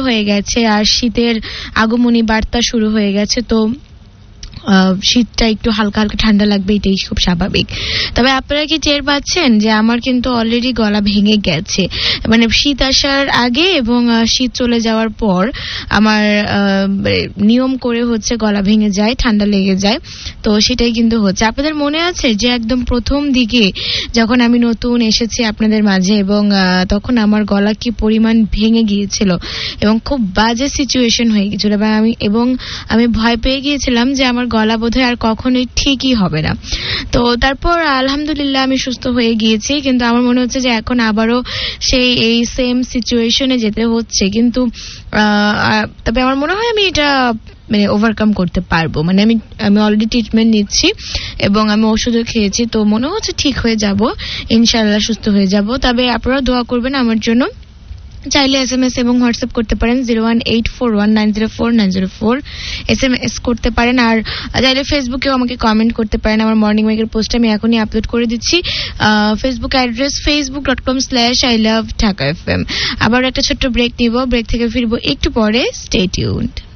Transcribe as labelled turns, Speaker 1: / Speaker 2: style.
Speaker 1: হয়ে গেছে আর শীতের আগমনী বার্তা শুরু হয়ে গেছে, তো শীতটা একটু হালকা হালকা ঠান্ডা লাগবে, এটাই খুব স্বাভাবিক। তবে আপনারা কি টের পাচ্ছেন যে আমার কিন্তু অলরেডি গলা ভেঙে গেছে, মানে শীত আসার আগে এবং শীত চলে যাওয়ার পর আমার নিয়ম করে হচ্ছে গলা ভেঙে যায়, ঠান্ডা লেগে যায়, তো সেটাই কিন্তু হচ্ছে। আপনাদের মনে আছে যে একদম প্রথম দিকে যখন আমি নতুন এসেছি আপনাদের মাঝে এবং তখন আমার গলা কি পরিমাণ ভেঙে গিয়েছিল এবং খুব বাজে সিচুয়েশন হয়ে গিয়েছিল এবং আমি ভয় পেয়ে গিয়েছিলাম যে আমার গলা বোধহয় আর কখনোই ঠিকই হবে না। তো তারপর আলহামদুলিল্লাহ আমি সুস্থ হয়ে গিয়েছি, কিন্তু আমার মনে হচ্ছে যে এখন আবারও সেই এই সেম সিচুয়েশনে যেতে হচ্ছে, কিন্তু তবে আমার মনে হয় আমি এটা মানে ওভারকাম করতে পারবো। মানে আমি অলরেডি ট্রিটমেন্ট নিচ্ছি এবং আমি ওষুধও খেয়েছি, তো মনে হচ্ছে ঠিক হয়ে যাব, ইনশাআল্লাহ সুস্থ হয়ে যাব। তবে আপনারা দোয়া করবেন আমার জন্য। চাইলে SMS এবং হোয়াটসঅ্যাপ করতে পারেন 01841904904, SMS করতে পারেন। আর চাইলে ফেসবুকেও আমাকে কমেন্ট করতে পারেন। আমার মর্নিং ওয়েকের পোস্ট আমি এখনই আপলোড করে দিচ্ছি। Facebook address facebook.com/iloveDhakaFM। আবার একটা ছোট্ট ব্রেক নিব, ব্রেক থেকে ফিরবো একটু পরে। Stay tuned.